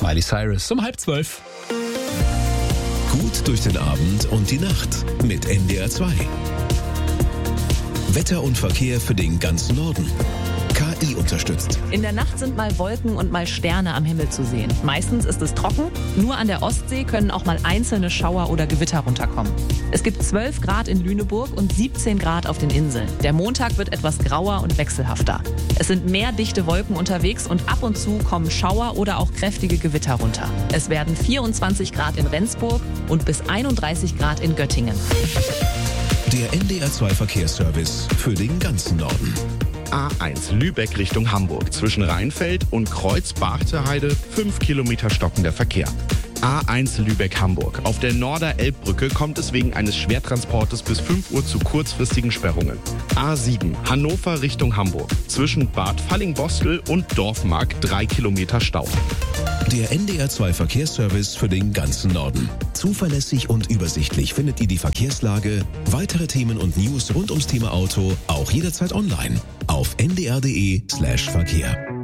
Miley Cyrus um 11:30. Gut durch den Abend und die Nacht mit NDR 2. Wetter und Verkehr für den ganzen Norden. KI unterstützt. In der Nacht sind mal Wolken und mal Sterne am Himmel zu sehen. Meistens ist es trocken, nur an der Ostsee können auch mal einzelne Schauer oder Gewitter runterkommen. Es gibt 12 Grad in Lüneburg und 17 Grad auf den Inseln. Der Montag wird etwas grauer und wechselhafter. Es sind mehr dichte Wolken unterwegs und ab und zu kommen Schauer oder auch kräftige Gewitter runter. Es werden 24 Grad in Rendsburg und bis 31 Grad in Göttingen. Der NDR 2 Verkehrsservice für den ganzen Norden. A1 Lübeck Richtung Hamburg. Zwischen Rheinfeld und Kreuz-Bargteheide 5 Kilometer stockender Verkehr. A1 Lübeck-Hamburg. Auf der Norder-Elbbrücke kommt es wegen eines Schwertransportes bis 5 Uhr zu kurzfristigen Sperrungen. A7 Hannover Richtung Hamburg. Zwischen Bad Fallingbostel und Dorfmark 3 Kilometer Stau. Der NDR 2 Verkehrsservice für den ganzen Norden. Zuverlässig und übersichtlich findet ihr die Verkehrslage, weitere Themen und News rund ums Thema Auto auch jederzeit online auf ndr.de/Verkehr.